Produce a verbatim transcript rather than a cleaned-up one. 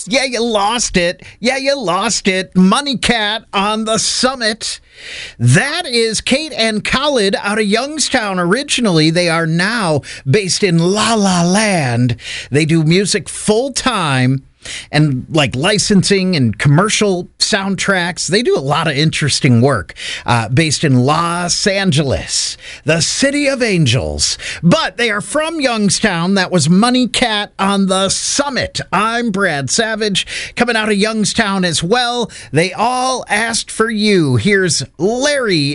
Yes, yeah, you lost it. Yeah, you lost it. Money Cat on the Summit. That is Kate and Khalid out of Youngstown originally. They are now based in La La Land. They do music full time and like licensing and commercial soundtracks. They do a lot of interesting work, uh, based in Los Angeles, the city of angels. But they are from Youngstown. That was Money Cat on the Summit. I'm Brad Savage, coming out of Youngstown as well. They all asked for you. Here's Larry